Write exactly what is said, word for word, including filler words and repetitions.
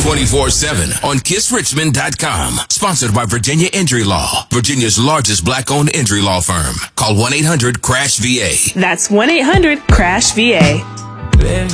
twenty-four seven on kiss richmond dot com. Sponsored by Virginia Injury Law, Virginia's largest black-owned injury law firm. Call one eight hundred crash V A. That's one eight hundred crash V A.